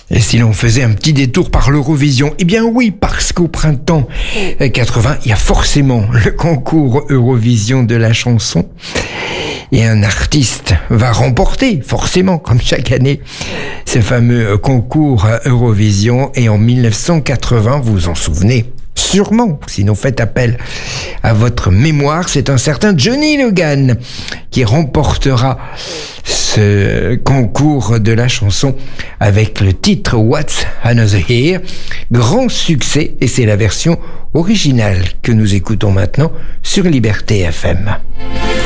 Et si l'on faisait un petit détour par l'Eurovision? Eh bien oui, parce qu'au printemps 80, il y a forcément le concours Eurovision de la chanson. Et un artiste va remporter, forcément, comme chaque année, ce fameux concours Eurovision. Et en 1980, vous vous en souvenez sûrement, sinon faites appel à votre mémoire, c'est un certain Johnny Logan qui remportera ce concours de la chanson avec le titre What's Another Year. Grand succès, et c'est la version originale que nous écoutons maintenant sur Liberté FM.